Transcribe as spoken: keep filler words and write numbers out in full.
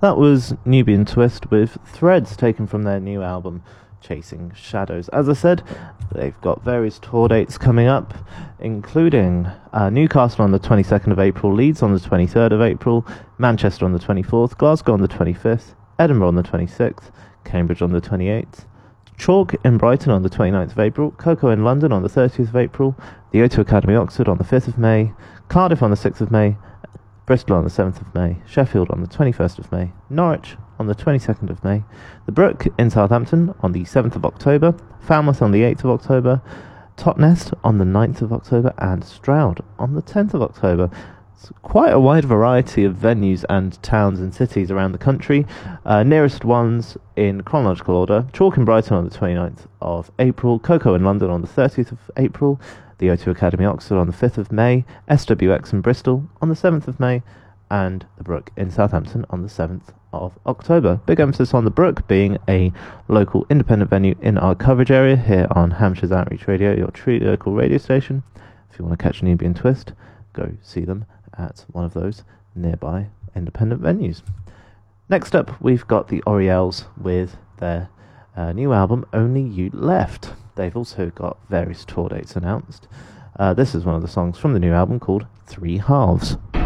That was Nubian Twist with Threads, taken from their new album Chasing Shadows. As I said, they've got various tour dates coming up, including uh, Newcastle on the twenty-second of April, Leeds on the twenty-third of April, Manchester on the twenty-fourth, Glasgow on the twenty-fifth, Edinburgh on the twenty-sixth, Cambridge on the twenty-eighth, Chalk in Brighton on the twenty-ninth of April, Coco in London on the thirtieth of April, the O two Academy Oxford on the fifth of May, Cardiff on the sixth of May, Bristol on the seventh of May, Sheffield on the twenty-first of May, Norwich on the twenty-second of May, The Brook in Southampton on the seventh of October, Falmouth on the eighth of October, Totnes on the ninth of October, and Stroud on the tenth of October. It's quite a wide variety of venues and towns and cities around the country. Uh, nearest ones in chronological order: Chalk in Brighton on the twenty-ninth of April, Coco in London on the thirtieth of April, the O two Academy Oxford on the fifth of May, S W X in Bristol on the seventh of May, and The Brook in Southampton on the seventh of October. Big emphasis on The Brook being a local independent venue in our coverage area here on Hampshire's Outreach Radio, your true local radio station. If you want to catch Nubian Twist, go see them at one of those nearby independent venues. Next up, we've got the Oriels with their uh, new album, Only You Left. They've also got various tour dates announced. Uh, this is one of the songs from the new album called Three Halves.